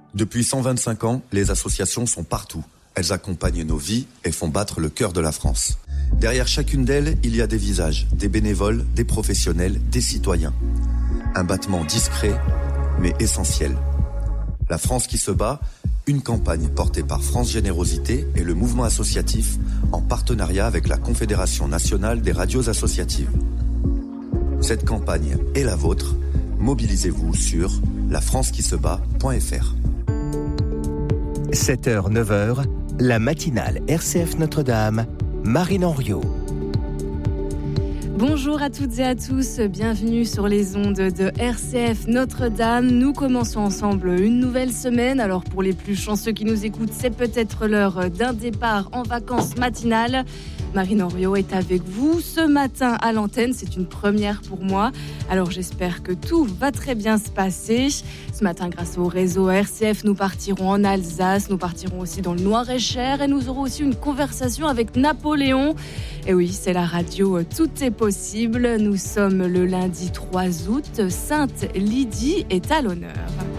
Depuis 125 ans, les associations sont partout. Elles accompagnent nos vies et font battre le cœur de la France. Derrière chacune d'elles, il y a des visages, des bénévoles, des professionnels, des citoyens. Un battement discret, mais essentiel. La France qui se bat, une campagne portée par France Générosité et le mouvement associatif en partenariat avec la Confédération nationale des radios associatives. Cette campagne est la vôtre. Mobilisez-vous sur lafrancequisebat.fr. 7h, 9h, la matinale RCF Notre-Dame, Marine Henriot. Bonjour à toutes et à tous, bienvenue sur les ondes de RCF Notre-Dame. Nous commençons ensemble une nouvelle semaine. Alors pour les plus chanceux qui nous écoutent, c'est peut-être l'heure d'un départ en vacances matinales. Marine Henriot est avec vous ce matin à l'antenne, c'est une première pour moi. Alors j'espère que tout va très bien se passer. Ce matin, grâce au réseau RCF, nous partirons en Alsace, nous partirons aussi dans le Loir-et-Cher et nous aurons aussi une conversation avec Napoléon. Et oui, c'est la radio, tout est possible. Nous sommes le lundi 3 août, Sainte Lydie est à l'honneur.